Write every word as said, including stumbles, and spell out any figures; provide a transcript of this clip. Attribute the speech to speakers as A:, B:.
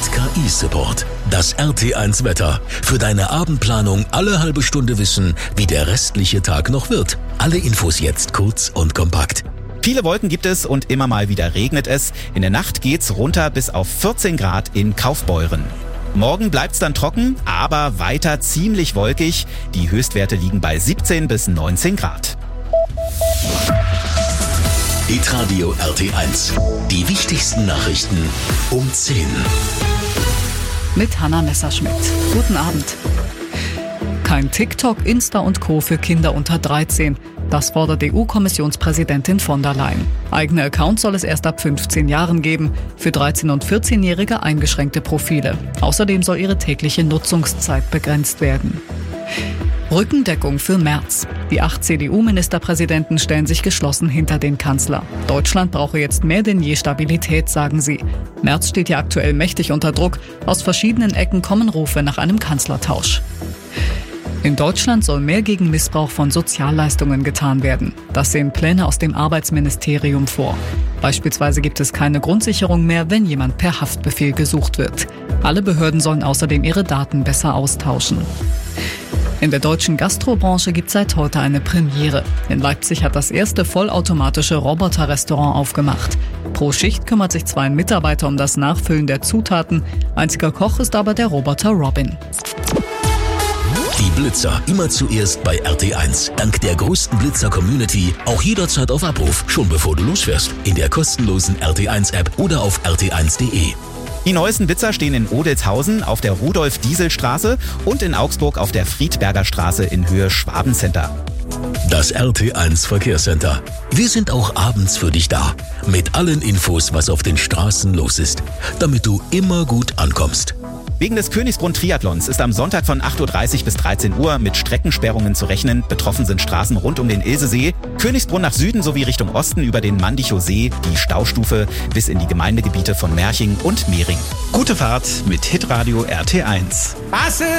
A: K I-Support. Das R T eins Wetter. Für deine Abendplanung alle halbe Stunde wissen, wie der restliche Tag noch wird. Alle Infos jetzt kurz und kompakt.
B: Viele Wolken gibt es und immer mal wieder regnet es. In der Nacht geht's runter bis auf vierzehn Grad in Kaufbeuren. Morgen bleibt's dann trocken, aber weiter ziemlich wolkig. Die Höchstwerte liegen bei siebzehn bis neunzehn Grad.
A: Hitradio R T eins. Die wichtigsten Nachrichten um zehn.
C: Mit Hanna Messerschmidt. Guten Abend. Kein TikTok, Insta und Co. für Kinder unter dreizehn. Das fordert E U-Kommissionspräsidentin von der Leyen. Eigene Accounts soll es erst ab fünfzehn Jahren geben. Für dreizehn- und vierzehnjährige eingeschränkte Profile. Außerdem soll ihre tägliche Nutzungszeit begrenzt werden. Rückendeckung für Merz. Die acht C D U-Ministerpräsidenten stellen sich geschlossen hinter den Kanzler. Deutschland brauche jetzt mehr denn je Stabilität, sagen sie. Merz steht ja aktuell mächtig unter Druck. Aus verschiedenen Ecken kommen Rufe nach einem Kanzlertausch. In Deutschland soll mehr gegen Missbrauch von Sozialleistungen getan werden. Das sehen Pläne aus dem Arbeitsministerium vor. Beispielsweise gibt es keine Grundsicherung mehr, wenn jemand per Haftbefehl gesucht wird. Alle Behörden sollen außerdem ihre Daten besser austauschen. In der deutschen Gastrobranche gibt es seit heute eine Premiere. In Leipzig hat das erste vollautomatische Roboterrestaurant aufgemacht. Pro Schicht kümmert sich zwar ein Mitarbeiter um das Nachfüllen der Zutaten, einziger Koch ist aber der Roboter Robin.
A: Die Blitzer immer zuerst bei R T eins. Dank der größten Blitzer-Community auch jederzeit auf Abruf, schon bevor du losfährst. In der kostenlosen R T eins App oder auf r t eins punkt d e.
B: Die neuesten Blitzer stehen in Odelshausen auf der Rudolf-Diesel-Straße und in Augsburg auf der Friedberger Straße in Höhe Schwabencenter.
A: Das R T eins Verkehrscenter. Wir sind auch abends für dich da. Mit allen Infos, was auf den Straßen los ist. Damit du immer gut ankommst.
B: Wegen des Königsbrunn-Triathlons ist am Sonntag von acht Uhr dreißig bis dreizehn Uhr mit Streckensperrungen zu rechnen. Betroffen sind Straßen rund um den Ilsesee, Königsbrunn nach Süden sowie Richtung Osten über den Mandichow See, die Staustufe bis in die Gemeindegebiete von Merching und Mehring. Gute Fahrt mit Hitradio R T eins.
D: Was ist